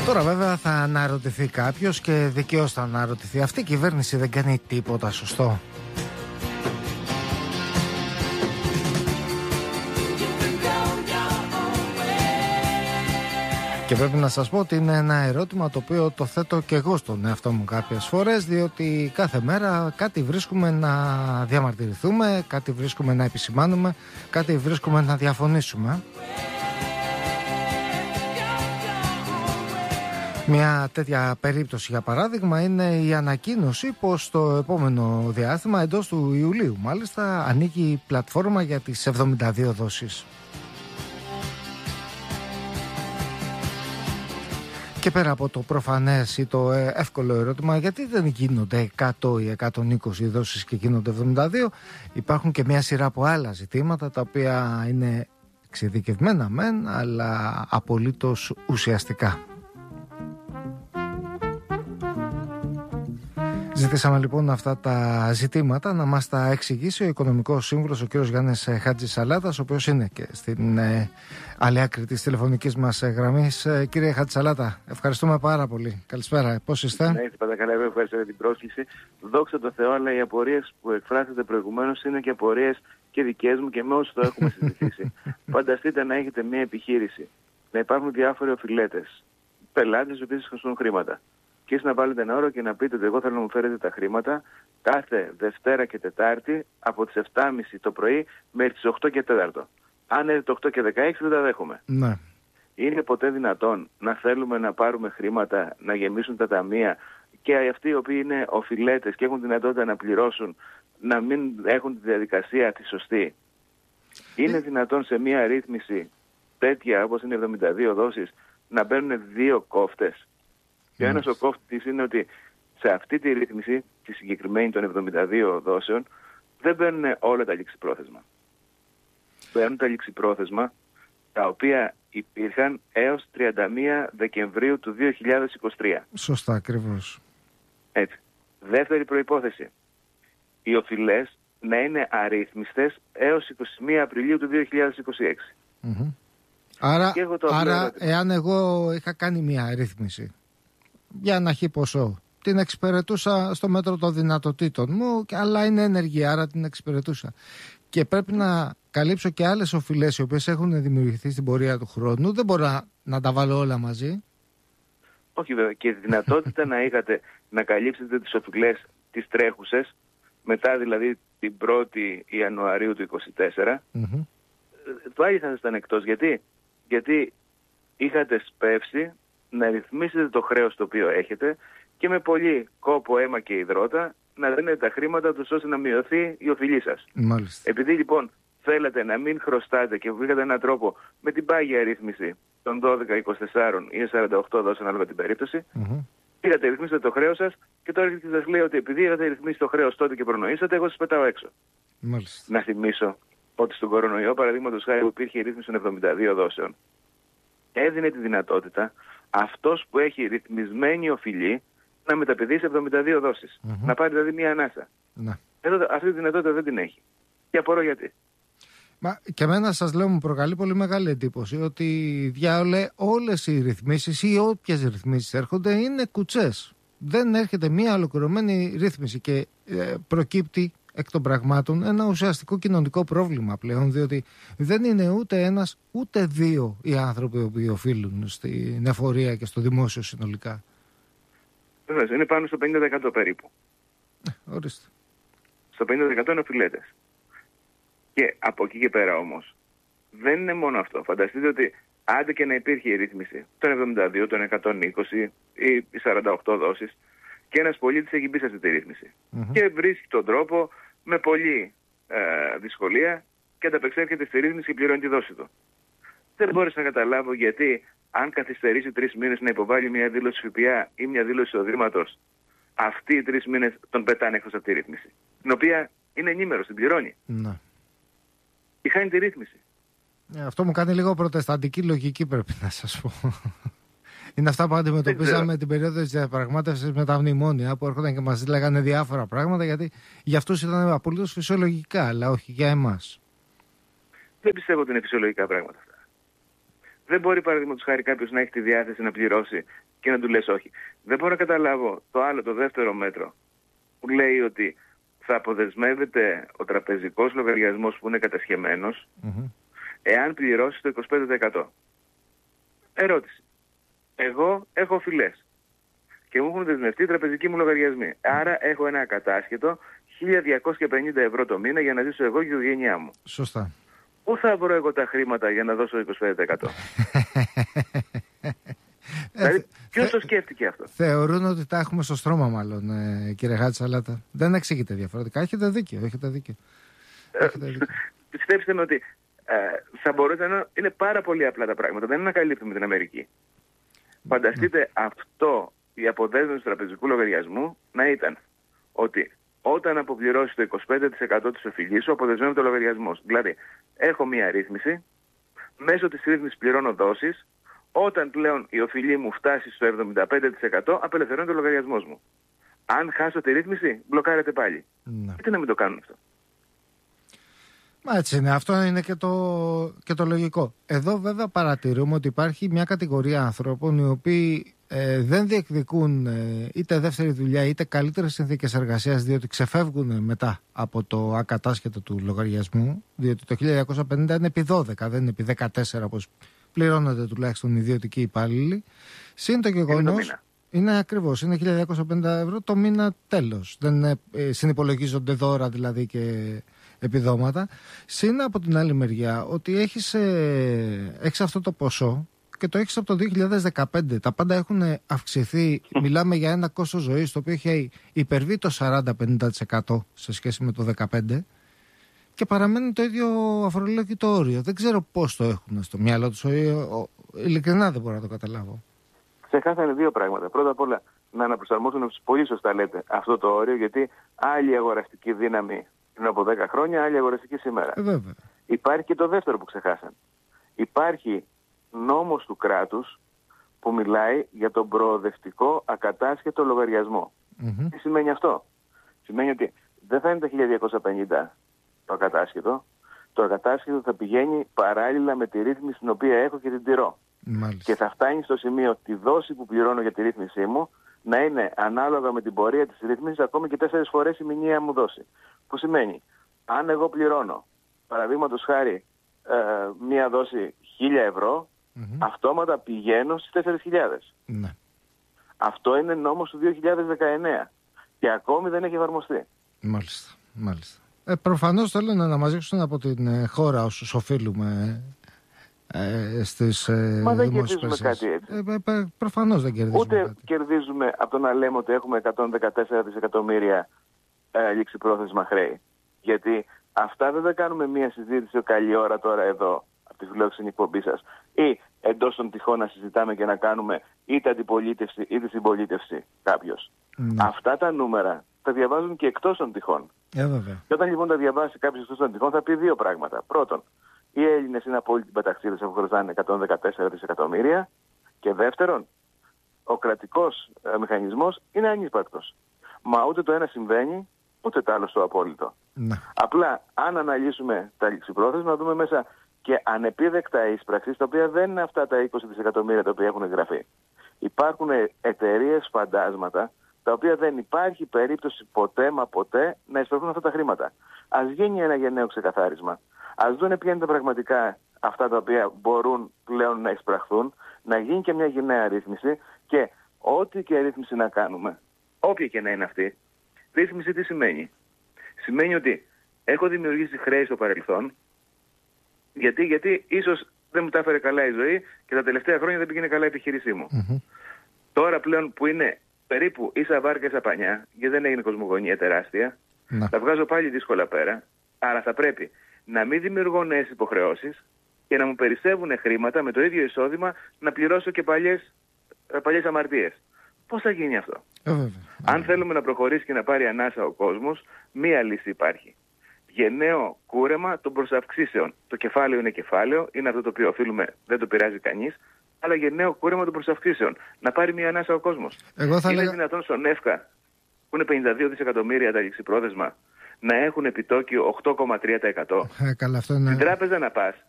Τώρα βέβαια θα αναρωτηθεί κάποιος, και δικαίως θα αναρωτηθεί, αυτή η κυβέρνηση δεν κάνει τίποτα σωστό? Και πρέπει να σας πω ότι είναι ένα ερώτημα το οποίο το θέτω και εγώ στον εαυτό μου κάποιες φορές, διότι κάθε μέρα κάτι βρίσκουμε να διαμαρτυρηθούμε, κάτι βρίσκουμε να επισημάνουμε, κάτι βρίσκουμε να διαφωνήσουμε. Μια τέτοια περίπτωση, για παράδειγμα, είναι η ανακοίνωση πως το επόμενο διάστημα, εντός του Ιουλίου μάλιστα, ανοίγει η πλατφόρμα για τις 72 δόσεις. Και πέρα από το προφανές ή το εύκολο ερώτημα, γιατί δεν γίνονται 100 ή 120 δόσεις και γίνονται 72, υπάρχουν και μια σειρά από άλλα ζητήματα τα οποία είναι εξειδικευμένα μεν, αλλά απολύτως ουσιαστικά. Ζητήσαμε λοιπόν αυτά τα ζητήματα να μας τα εξηγήσει ο Οικονομικός Σύμβουλος, ο κ. Γιάννης Χατζησαλάτας, ο οποίος είναι και στην άλλη άκρη της τηλεφωνικής μας γραμμής. Κύριε Χατζησαλάτα, ευχαριστούμε πάρα πολύ. Καλησπέρα, πώς είστε? Ναι, είστε πάντα καλά, εγώ ευχαριστώ για την πρόσκληση. Δόξα τω Θεώ, αλλά οι απορίες που εκφράσατε προηγουμένως είναι και απορίες και δικές μου και με όσους το έχουμε συζητήσει. Φανταστείτε να έχετε μια επιχείρηση, να υπάρχουν διάφοροι οφειλέτες, πελάτες οι οποίοι σας χρωστούν χρήματα. Και εσείς να βάλετε ένα όρο και να πείτε ότι εγώ θέλω να μου φέρετε τα χρήματα κάθε Δευτέρα και Τετάρτη από τις 7.30 το πρωί μέχρι τις 8 και 4. Αν έρθει το 8 και 16 δεν τα δέχομαι. Ναι. Είναι ποτέ δυνατόν να θέλουμε να πάρουμε χρήματα, να γεμίσουν τα ταμεία και αυτοί οι οποίοι είναι οφειλέτες και έχουν δυνατότητα να πληρώσουν, να μην έχουν τη διαδικασία τη σωστή? Είναι δυνατόν σε μια ρύθμιση τέτοια όπως είναι 72 δόσεις να μπαίνουν δύο κόφτες? Και ένας ο κόφτης είναι ότι σε αυτή τη ρύθμιση, τη συγκεκριμένη των 72 δόσεων, δεν μπαίνουν όλα τα ληξιπρόθεσμα. Μπαίνουν τα ληξιπρόθεσμα τα οποία υπήρχαν έως 31 Δεκεμβρίου του 2023. Σωστά, ακριβώς. Έτσι. Δεύτερη προϋπόθεση. Οι οφειλές να είναι αρρύθμιστες έως 21 Απριλίου του 2026. Mm-hmm. Άρα εάν εγώ είχα κάνει μια ρύθμιση για ένα χι ποσό, την εξυπηρετούσα στο μέτρο των δυνατοτήτων μου, αλλά είναι ένεργη, άρα την εξυπηρετούσα, και πρέπει να καλύψω και άλλες οφειλές οι οποίες έχουν δημιουργηθεί στην πορεία του χρόνου, δεν μπορώ να τα βάλω όλα μαζί? Όχι βέβαια, και δυνατότητα να είχατε να καλύψετε τις οφειλές τις τρέχουσες, μετά δηλαδή την 1η Ιανουαρίου του 2024, πάλι θα ήσασταν εκτός. Γιατί είχατε σπεύσει να ρυθμίσετε το χρέος το οποίο έχετε και με πολύ κόπο, αίμα και υδρότα να δίνετε τα χρήματα τους ώστε να μειωθεί η οφειλή σας. Μάλιστα. Επειδή λοιπόν θέλατε να μην χρωστάτε και βρήκατε έναν τρόπο με την πάγια ρύθμιση των 12, 24 ή 48 δόσεων ανάλογα την περίπτωση, είχατε ρυθμίσετε το χρέος σας και τώρα έρχεται και σας λέει ότι επειδή είχατε ρυθμίσει το χρέος τότε και προνοήσατε, εγώ σας πετάω έξω. Μάλιστα. Να θυμίσω ότι στον κορονοϊό, παραδείγματος χάρη, που υπήρχε η ρύθμιση των 72 δόσεων, έδινε τη δυνατότητα αυτός που έχει ρυθμισμένη οφειλή να μεταπηδεί σε 72 δόσεις. Να πάρει δηλαδή μία ανάσα. Εδώ αυτή τη δυνατότητα δεν την έχει. Και απορώ γιατί. Μα και εμένα, σας λέω, μου προκαλεί πολύ μεγάλη εντύπωση ότι διάολε όλες οι ρυθμίσεις ή όποιες ρυθμίσεις έρχονται είναι κουτσές. Δεν έρχεται μία ολοκληρωμένη ρύθμιση και προκύπτει εκ των πραγμάτων ένα ουσιαστικό κοινωνικό πρόβλημα πλέον, διότι δεν είναι ούτε ένας ούτε δύο οι άνθρωποι που οφείλουν στην εφορία και στο δημόσιο συνολικά. Βεβαίως, είναι πάνω στο 50% περίπου. Ορίστε. Στο 50% είναι οφειλέτες. Και από εκεί και πέρα όμως δεν είναι μόνο αυτό. Φανταστείτε ότι άντε και να υπήρχε η ρύθμιση των 72, των 120 ή 48 δόσεις και ένας πολίτης έχει μπει σε αυτή τη ρύθμιση και βρίσκει τον τρόπο με πολλή δυσκολία και ανταπεξέρχεται στη ρύθμιση και πληρώνει τη δόση του. Δεν μπορείς να καταλάβω γιατί αν καθυστερήσει 3 μήνες να υποβάλει μια δήλωση ΦΠΑ ή μια δήλωση εισοδήματος, αυτοί οι 3 μήνες τον πετάνε εκτός από τη ρύθμιση, την οποία είναι ενήμερος, την πληρώνει. Ναι. Και χάνει τη ρύθμιση. Αυτό μου κάνει λίγο προτεσταντική λογική, πρέπει να σας πω. Είναι αυτά που αντιμετωπίζαμε την περίοδο της διαπραγμάτευσης με τα μνημόνια, που έρχονταν και μας λέγανε διάφορα πράγματα, γιατί για αυτούς ήταν απολύτως φυσιολογικά, αλλά όχι για εμάς. Δεν πιστεύω ότι είναι φυσιολογικά πράγματα αυτά. Δεν μπορεί, παραδείγματος χάρη, κάποιος να έχει τη διάθεση να πληρώσει και να του λες όχι. Δεν μπορώ να καταλάβω το δεύτερο μέτρο που λέει ότι θα αποδεσμεύεται ο τραπεζικός λογαριασμός που είναι κατασχεμένος εάν πληρώσει το 25%. Ερώτηση. Εγώ έχω οφειλές και μου έχουν δεσμευτεί οι τραπεζικοί μου λογαριασμοί. Άρα έχω ένα ακατάσχετο 1.250 ευρώ το μήνα για να ζήσω εγώ και η οικογένειά μου. Σωστά. Πού θα βρω εγώ τα χρήματα για να δώσω 25%? Δηλαδή, ποιος το σκέφτηκε αυτό? Θεωρούν ότι τα έχουμε στο στρώμα, μάλλον, κύριε Χατζησαλάτα. Δεν εξηγείται διαφορετικά. Έχετε δίκιο. Πιστέψτε με ότι θα μπορούσε να είναι πάρα πολύ απλά τα πράγματα. Δεν είναι να καλύπτουμε την Αμερική. Φανταστείτε αυτό, η αποδέσμευση του τραπεζικού λογαριασμού να ήταν ότι όταν αποπληρώσει το 25% της οφειλής σου, αποδεσμεύεται ο λογαριασμός. Δηλαδή, έχω μία ρύθμιση, μέσω της ρύθμισης πληρώνω δόσεις, όταν πλέον η οφειλή μου φτάσει στο 75%, απελευθερώνεται ο λογαριασμός μου. Αν χάσω τη ρύθμιση, μπλοκάρεται πάλι. Γιατί να μην το κάνουν αυτό? Μα έτσι είναι. Αυτό είναι και το λογικό. Εδώ βέβαια παρατηρούμε ότι υπάρχει μια κατηγορία ανθρώπων οι οποίοι δεν διεκδικούν είτε δεύτερη δουλειά είτε καλύτερες συνθήκες εργασίας, διότι ξεφεύγουν μετά από το ακατάσχετο του λογαριασμού, διότι το 1950 είναι επί 12, δεν είναι επί 14 όπως πληρώνονται τουλάχιστον οι ιδιωτικοί υπάλληλοι. Συν το γεγονός. Είναι ακριβώς, είναι 1.250 ευρώ το μήνα τέλος. Δεν συνυπολογίζονται δώρα δηλαδή και επιδόματα. Συν από την άλλη μεριά ότι έχεις αυτό το ποσό και το έχεις από το 2015. Τα πάντα έχουν αυξηθεί. Μιλάμε για ένα κόστος ζωής το οποίο έχει υπερβεί το 40-50% σε σχέση με το 2015 και παραμένει το ίδιο αφορολόγητο όριο. Δεν ξέρω πώς το έχουν στο μυαλό τους. Ειλικρινά δεν μπορώ να το καταλάβω. Ξεχάσανε δύο πράγματα. Πρώτα απ' όλα να αναπροσαρμόσουν, πολύ σωστά λέτε, αυτό το όριο, γιατί άλλη αγοραστική δύναμη πριν από 10 χρόνια, άλλη αγοραστική σήμερα. Βέβαια. Υπάρχει και το δεύτερο που ξεχάσαν. Υπάρχει νόμος του κράτους που μιλάει για τον προοδευτικό ακατάσχετο λογαριασμό. Τι σημαίνει αυτό? Σημαίνει ότι δεν θα είναι τα 1.250 το ακατάσχετο. Το ακατάσχετο θα πηγαίνει παράλληλα με τη ρύθμιση την οποία έχω και την τηρώ. Μάλιστα. Και θα φτάνει στο σημείο τη δόση που πληρώνω για τη ρύθμισή μου να είναι ανάλογα με την πορεία της ρύθμισης ακόμη και 4 φορές η μηνιαία μου δόση. Που σημαίνει, αν εγώ πληρώνω, παραδείγματος χάρη, μία δόση 1.000 ευρώ, αυτόματα πηγαίνω στις 4.000. Ναι. Αυτό είναι νόμος του 2019 και ακόμη δεν έχει εφαρμοστεί. Μάλιστα. Προφανώς θέλουν να μαζέψουν από την χώρα όσους οφείλουμε στις Μα δεν κερδίζουμε κάτι έτσι. Προφανώς δεν κερδίζουμε ούτε κάτι. Κερδίζουμε από το να λέμε ότι έχουμε 114 δισεκατομμύρια ληξιπρόθεσμα χρέη. Γιατί αυτά δεν θα κάνουμε μία συζήτηση καλή ώρα τώρα εδώ από τη φιλόξενη εκπομπή σας ή εντός των τυχών να συζητάμε και να κάνουμε είτε αντιπολίτευση είτε συμπολίτευση κάποιος. Αυτά τα νούμερα τα διαβάζουν και εκτός των τυχών. Και όταν λοιπόν τα διαβάσει κάποιος εκτός των τυχών θα πει δύο πράγματα. Πρώτον, οι Έλληνες είναι απόλυτοι παταξίδες που χρωστάνε 114 δισεκατομμύρια. Και δεύτερον, ο κρατικός μηχανισμός είναι ανύπαρκτος. Μα ούτε το ένα συμβαίνει, ούτε το άλλο στο απόλυτο. Απλά, αν αναλύσουμε τα ληξιπρόθεσμα, να δούμε μέσα και ανεπίδεκτα εισπραξίες, τα οποία δεν είναι αυτά τα 20 δισεκατομμύρια τα οποία έχουν εγγραφεί. Υπάρχουν εταιρείες φαντάσματα, τα οποία δεν υπάρχει περίπτωση ποτέ μα ποτέ να εισπραχθούν αυτά τα χρήματα. Ας γίνει ένα γενναίο ξεκαθάρισμα. Ας δούνε ποια είναι τα πραγματικά αυτά τα οποία μπορούν πλέον να εισπραχθούν, να γίνει και μια γενναία ρύθμιση και ό,τι και ρύθμιση να κάνουμε, όποια και να είναι αυτή, ρύθμιση τι σημαίνει? Σημαίνει ότι έχω δημιουργήσει χρέη στο παρελθόν, γιατί ίσως δεν μου τα έφερε καλά η ζωή και τα τελευταία χρόνια δεν πήγαινε καλά η επιχείρησή μου. Τώρα πλέον που είναι περίπου ίσα βάρκα ίσα πανιά, γιατί δεν έγινε κοσμογονία τεράστια, τα βγάζω πάλι δύσκολα πέρα, άρα θα πρέπει να μην δημιουργώ νέες υποχρεώσεις και να μου περισσεύουν χρήματα με το ίδιο εισόδημα να πληρώσω και παλιές αμαρτίες. Πώς θα γίνει αυτό? Αν θέλουμε να προχωρήσει και να πάρει ανάσα ο κόσμος, μία λύση υπάρχει. Γενναίο κούρεμα των προσαυξήσεων. Το κεφάλαιο είναι κεφάλαιο, είναι αυτό το οποίο οφείλουμε, δεν το πειράζει κανείς, αλλά γενναίο κούρεμα των προσαυξήσεων. Να πάρει μία ανάσα ο κόσμος. Είναι δυνατόν στον ΕΦΚΑ, που είναι 52 δισεκατομμύρια τα ληξιπρόθεσμα, να έχουν επιτόκιο 8,3%. Καλά, αυτό είναι... Στην τράπεζα να πας